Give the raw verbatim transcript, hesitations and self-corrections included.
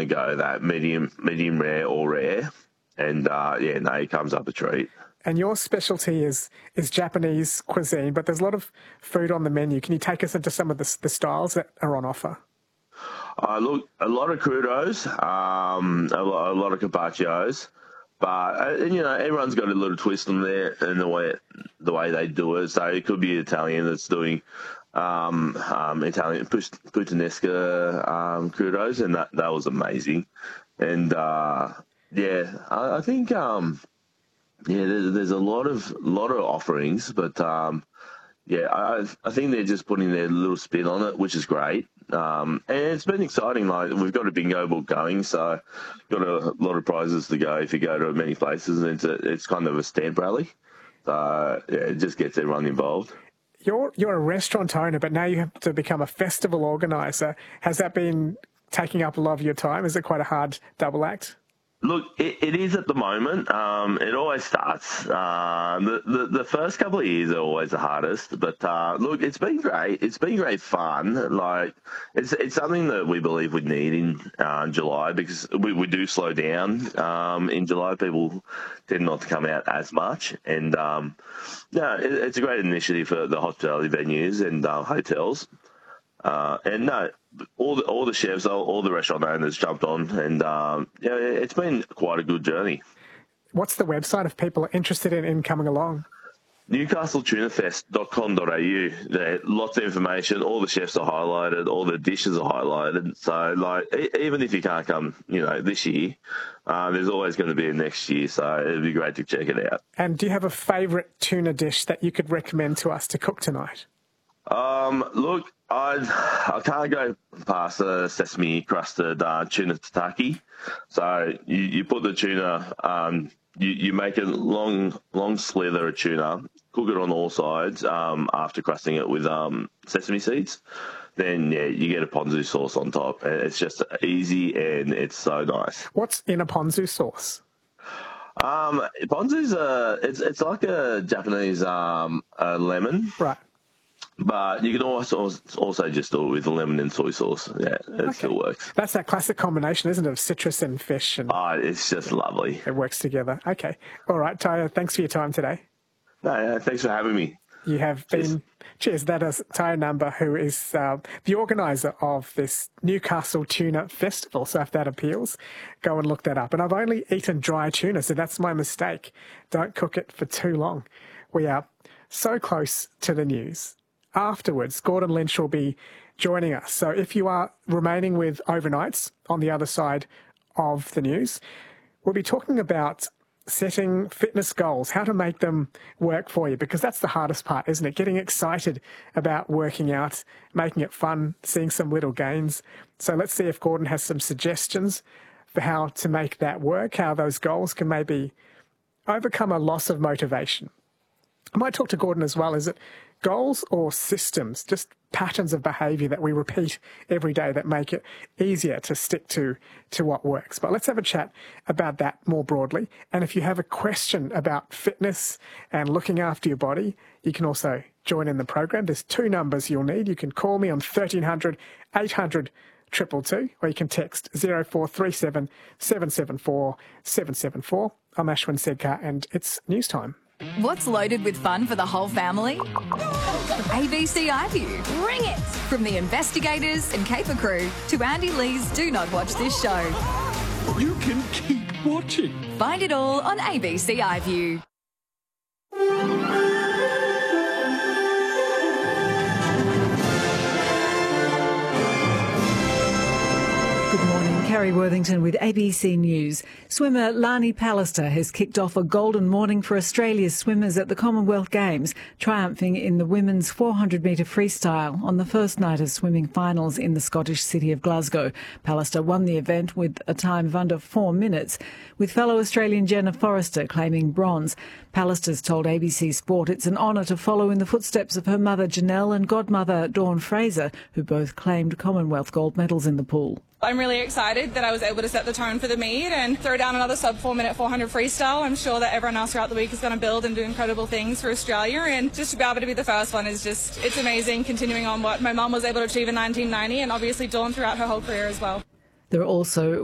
to go that medium, medium rare or rare. And, uh, yeah, no, he comes up a treat. And your specialty is is Japanese cuisine, but there's a lot of food on the menu. Can you take us into some of the, the styles that are on offer? Uh, look, a lot of crudos, um, a, lot, a lot of carpaccios, but uh, you know, everyone's got a little twist on there in the way the way they do it. So it could be Italian that's doing um, um, Italian puttanesca um, crudos, and that that was amazing. And uh, yeah, I, I think. Um, Yeah, there's, there's a lot of lot of offerings, but um, yeah, I I think they're just putting their little spin on it, which is great. Um, and it's been exciting. Like we've got a bingo book going, so got a lot of prizes to go if you go to many places, and it's a, it's kind of a stamp rally. So yeah, it just gets everyone involved. You're you're a restaurant owner, but now you have to become a festival organizer. Has that been taking up a lot of your time? Is it quite a hard double act? Look, it, it is at the moment. Um, it always starts. Uh, the, the the first couple of years are always the hardest, but uh, look, it's been great. It's been great fun. Like it's it's something that we believe we need in uh, July because we, we do slow down um, in July. People tend not to come out as much, and um, yeah, it, it's a great initiative for the hospitality venues and uh, hotels. Uh, and no, all the all the chefs, all, all the restaurant owners jumped on, and um, yeah, it's been quite a good journey. What's the website if people are interested in, in coming along? Newcastle Tuna Fest dot com dot a u. There lots of information. All the chefs are highlighted. All the dishes are highlighted. So, like, even if you can't come, you know, this year, uh, there's always going to be a next year. So it'd be great to check it out. And do you have a favourite tuna dish that you could recommend to us to cook tonight? Um, look, I I can't go past a sesame crusted uh, tuna tataki. So you, you put the tuna, um, you, you make a long long slither of tuna, cook it on all sides um, after crusting it with um, sesame seeds. Then yeah, you get a ponzu sauce on top, and it's just easy and it's so nice. What's in a ponzu sauce? Um, ponzu's a it's it's like a Japanese um a lemon, right? But you can also also just do it with lemon and soy sauce. Yeah, it okay. still works. That's that classic combination, isn't it, of citrus and fish? And oh, it's just lovely. It works together. Okay. All right, Tyre, thanks for your time today. No, yeah, thanks for having me. You have cheers. been... Cheers. That is Tyre Number, who is uh, the organiser of this Newcastle Tuna Festival. So if that appeals, go and look that up. And I've only eaten dry tuna, so that's my mistake. Don't cook it for too long. We are so close to the news. Afterwards, Gordon Lynch will be joining us. So if you are remaining with overnights on the other side of the news, we'll be talking about setting fitness goals, how to make them work for you, because that's the hardest part, isn't it? Getting excited about working out, making it fun, seeing some little gains. So let's see if Gordon has some suggestions for how to make that work, how those goals can maybe overcome a loss of motivation. I might talk to Gordon as well. Is it goals or systems, just patterns of behaviour that we repeat every day that make it easier to stick to, to what works? But let's have a chat about that more broadly. And if you have a question about fitness and looking after your body, you can also join in the program. There's two numbers you'll need. You can call me on thirteen hundred, eight hundred, two two two, or you can text zero four three seven, seven seven four, seven seven four. I'm Ashwin Sedkar, and it's news time. What's loaded with fun for the whole family? A B C iView. Bring it! From the investigators and caper crew to Andy Lee's Do Not Watch This Show. You can keep watching. Find it all on A B C iView. Good morning, Carrie Worthington with A B C News. Swimmer Lani Pallister has kicked off a golden morning for Australia's swimmers at the Commonwealth Games, triumphing in the women's four hundred metre freestyle on the first night of swimming finals in the Scottish city of Glasgow. Pallister won the event with a time of under four minutes, with fellow Australian Jenna Forrester claiming bronze. Pallister's told A B C Sport it's an honour to follow in the footsteps of her mother Janelle and godmother Dawn Fraser, who both claimed Commonwealth gold medals in the pool. I'm really excited that I was able to set the tone for the meet and throw down another sub four minute four hundred freestyle. I'm sure that everyone else throughout the week is going to build and do incredible things for Australia, and just to be able to be the first one is just, it's amazing, continuing on what my mum was able to achieve in nineteen ninety, and obviously Dawn throughout her whole career as well. There are also